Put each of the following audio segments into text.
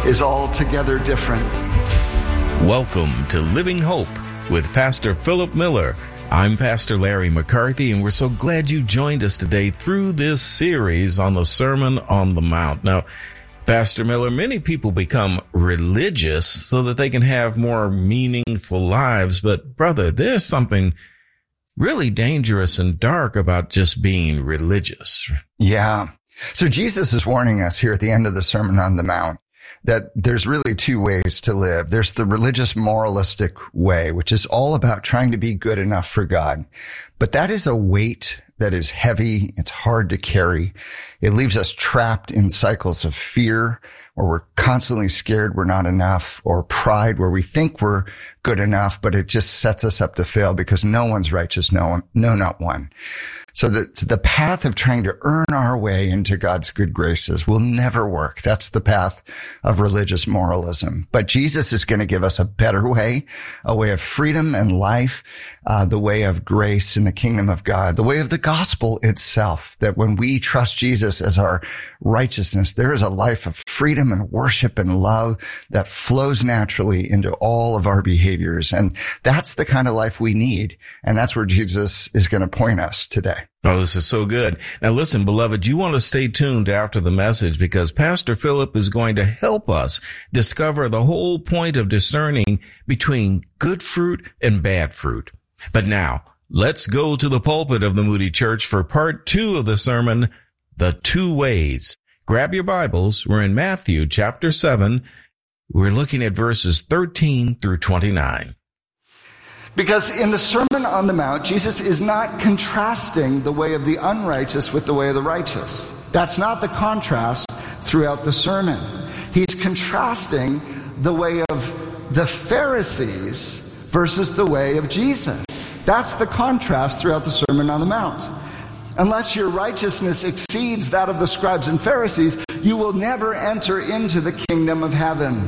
is altogether different. Welcome to Living Hope with Pastor Philip Miller. I'm Pastor Larry McCarthy, and we're so glad you joined us today through this series on the Sermon on the Mount. Now, Pastor Miller, many people become religious so that they can have more meaningful lives. But brother, there's something really dangerous and dark about just being religious. Yeah. So Jesus is warning us here at the end of the Sermon on the Mount that there's really two ways to live. There's the religious moralistic way, which is all about trying to be good enough for God. But that is a weight that is heavy. It's hard to carry. It leaves us trapped in cycles of fear, where we're constantly scared we're not enough, or pride, where we think we're good enough, but it just sets us up to fail because no one's righteous, no, not one. So the path of trying to earn our way into God's good graces will never work. That's the path of religious moralism. But Jesus is going to give us a better way, a way of freedom and life, the way of grace in the kingdom of God, the way of the gospel itself, that when we trust Jesus as our righteousness, there is a life of freedom and worship and love that flows naturally into all of our behaviors. And that's the kind of life we need. And that's where Jesus is going to point us today. Oh, this is so good. Now listen, beloved, you want to stay tuned after the message because Pastor Philip is going to help us discover the whole point of discerning between good fruit and bad fruit. But now, let's go to the pulpit of the Moody Church for part 2 of the sermon, The Two Ways. Grab your Bibles. We're in Matthew chapter 7. We're looking at verses 13 through 29. Because in the Sermon on the Mount, Jesus is not contrasting the way of the unrighteous with the way of the righteous. That's not the contrast throughout the sermon. He's contrasting the way of the Pharisees versus the way of Jesus. That's the contrast throughout the Sermon on the Mount. Unless your righteousness exceeds that of the scribes and Pharisees, you will never enter into the kingdom of heaven.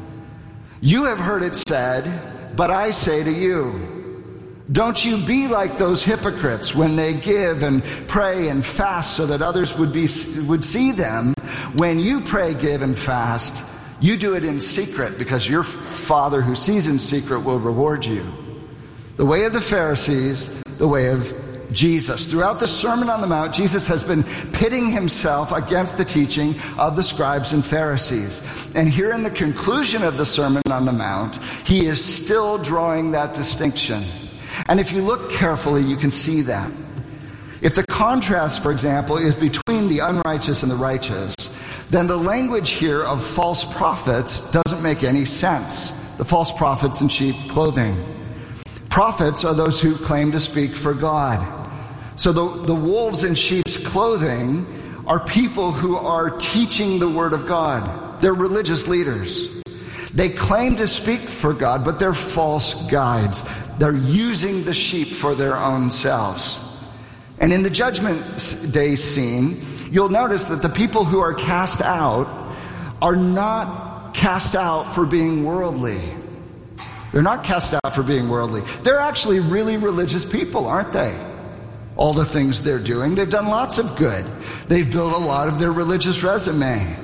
You have heard it said, but I say to you, don't you be like those hypocrites when they give and pray and fast so that others would see them. When you pray, give, and fast, you do it in secret because your Father who sees in secret will reward you. The way of the Pharisees, the way of Jesus. Throughout the Sermon on the Mount, Jesus has been pitting himself against the teaching of the scribes and Pharisees. And here in the conclusion of the Sermon on the Mount, he is still drawing that distinction. And if you look carefully, you can see that. If the contrast, for example, is between the unrighteous and the righteous, then the language here of false prophets doesn't make any sense. The false prophets in sheep clothing. Prophets are those who claim to speak for God. So the wolves in sheep's clothing are people who are teaching the word of God. They're religious leaders. They claim to speak for God, but they're false guides. They're using the sheep for their own selves. And in the Judgment Day scene, you'll notice that the people who are cast out are not cast out for being worldly. They're not cast out for being worldly. They're actually really religious people, aren't they? All the things they're doing, they've done lots of good. They've built a lot of their religious resume.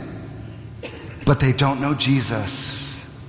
But they don't know Jesus.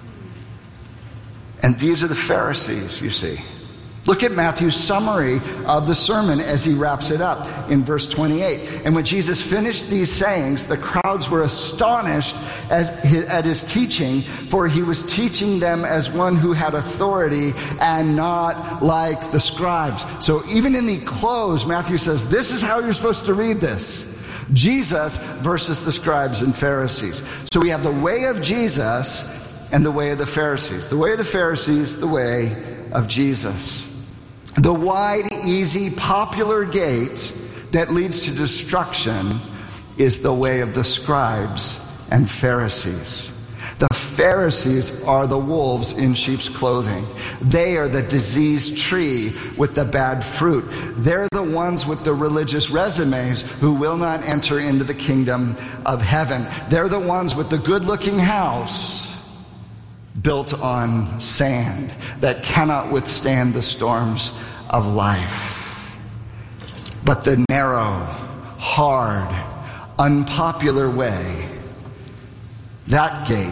And these are the Pharisees, you see. Look at Matthew's summary of the sermon as he wraps it up in verse 28. And when Jesus finished these sayings, the crowds were astonished at his teaching, for he was teaching them as one who had authority and not like the scribes. So even in the close, Matthew says, this is how you're supposed to read this. Jesus versus the scribes and Pharisees. So we have the way of Jesus and the way of the Pharisees. The way of the Pharisees, the way of Jesus. The wide, easy, popular gate that leads to destruction is the way of the scribes and Pharisees. The Pharisees are the wolves in sheep's clothing. They are the diseased tree with the bad fruit. They're the ones with the religious resumes who will not enter into the kingdom of heaven. They're the ones with the good-looking house built on sand that cannot withstand the storms of life. But the narrow, hard, unpopular way, that gate